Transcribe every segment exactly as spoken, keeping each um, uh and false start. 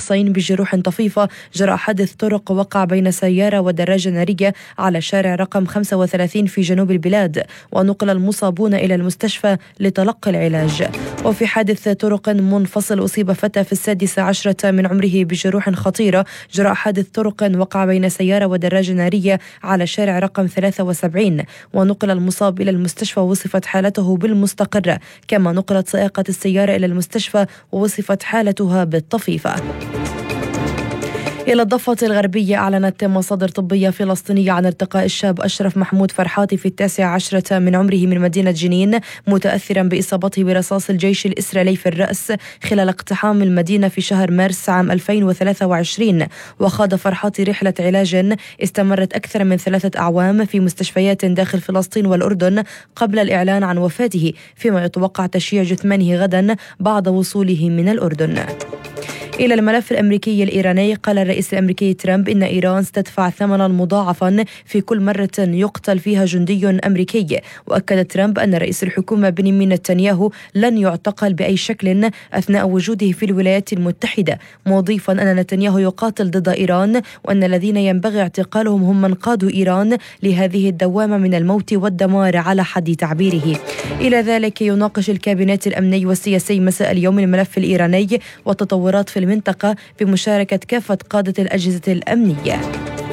شخصين بجروح طفيفة جراء حادث طرق وقع بين سيارة ودراجة نارية على شارع رقم خمسة وثلاثين في جنوب البلاد، ونقل المصابون إلى المستشفى لتلقي العلاج. وفي حادث طرق منفصل أصيب فتى في السادسة عشرة من عمره بجروح خطيرة جراء حادث طرق وقع بين سيارة ودراجة نارية على شارع رقم ثلاثة وسبعين، ونقل المصاب إلى المستشفى ووصفت حالته بالمستقرة، كما نقلت سائقة السيارة إلى المستشفى ووصفت حالتها بالطفيفة. إلى الضفة الغربية، أعلنت مصادر طبية فلسطينية عن ارتقاء الشاب أشرف محمود فرحاتي في التاسع عشرة من عمره من مدينة جنين، متأثرا بإصابته برصاص الجيش الإسرائيلي في الرأس خلال اقتحام المدينة في شهر مارس عام ألفين وثلاثة وعشرين. وخاض فرحاتي رحلة علاج استمرت أكثر من ثلاثة أعوام في مستشفيات داخل فلسطين والأردن قبل الإعلان عن وفاته، فيما يتوقع تشييع جثمانه غدا بعد وصوله من الأردن. إلى الملف الأمريكي الإيراني، قال الرئيس الأمريكي ترامب إن إيران ستدفع ثمنا مضاعفا في كل مرة يقتل فيها جندي أمريكي. وأكد ترامب أن رئيس الحكومة بنيامين نتنياهو لن يعتقل بأي شكل أثناء وجوده في الولايات المتحدة، مضيفا أن نتنياهو يقاتل ضد إيران، وأن الذين ينبغي اعتقالهم هم من قادوا إيران لهذه الدوامة من الموت والدمار على حد تعبيره. إلى ذلك، يناقش الكابينت الأمني والسياسي مساء اليوم الملف الإيراني والتطورات في المنطقة بمشاركة كافة قادة الأجهزة الأمنية.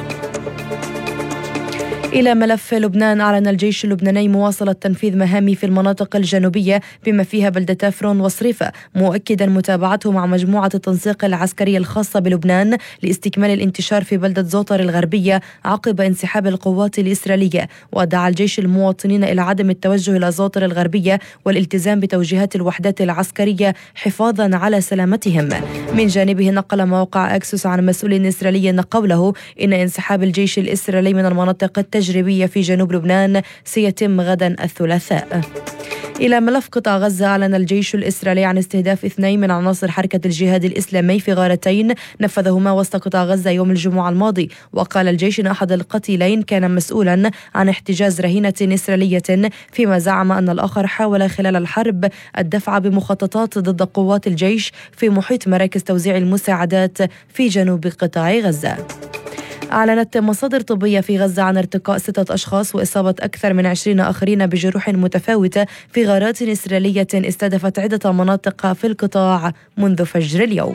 إلى ملف لبنان، أعلن الجيش اللبناني مواصلة تنفيذ مهامه في المناطق الجنوبية بما فيها بلدة فرون وصريفة، مؤكدا متابعته مع مجموعة التنسيق العسكرية الخاصة بلبنان لاستكمال الانتشار في بلدة زوطر الغربية عقب انسحاب القوات الإسرائيلية. ودعا الجيش المواطنين إلى عدم التوجه إلى زوطر الغربية والالتزام بتوجيهات الوحدات العسكرية حفاظا على سلامتهم. من جانبه، نقل موقع أكسوس عن مسؤول إسرائيلي قوله إن انسحاب الجيش الإسرائيلي من المناطق التجريبية في جنوب لبنان سيتم غدا الثلاثاء. إلى ملف قطاع غزة، أعلن الجيش الإسرائيلي عن استهداف اثنين من عناصر حركة الجهاد الإسلامي في غارتين نفذهما وسط قطاع غزة يوم الجمعة الماضي. وقال الجيش أن أحد القتيلين كان مسؤولا عن احتجاز رهينة إسرائيلية، فيما زعم أن الآخر حاول خلال الحرب الدفع بمخططات ضد قوات الجيش في محيط مراكز توزيع المساعدات في جنوب قطاع غزة. أعلنت مصادر طبية في غزة عن ارتقاء ستة أشخاص وإصابة أكثر من عشرين آخرين بجروح متفاوتة في غارات إسرائيلية استهدفت عدة مناطق في القطاع منذ فجر اليوم.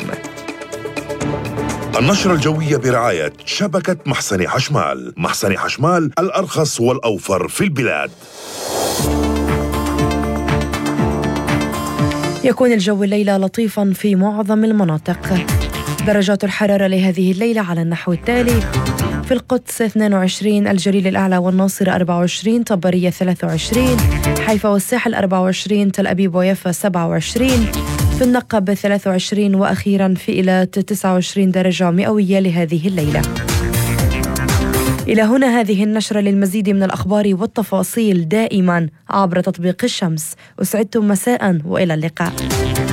النشرة الجوية برعاية شبكة محسن حشمال. محسن حشمال، الأرخص والأوفر في البلاد. يكون الجو الليلة لطيفا في معظم المناطق. درجات الحرارة لهذه الليلة على النحو التالي: في القدس اثنين وعشرين، الجليل الأعلى والناصرة أربعة وعشرين، طبرية ثلاثة وعشرين، حيفا والساحل أربعة وعشرين، تل أبيب ويافا سبعة وعشرين، في النقب ثلاثة وعشرين، وأخيرا في إيلات تسعة وعشرين درجة مئوية لهذه الليلة. إلى هنا هذه النشرة. للمزيد من الأخبار والتفاصيل دائما عبر تطبيق الشمس. أسعدتم مساء وإلى اللقاء.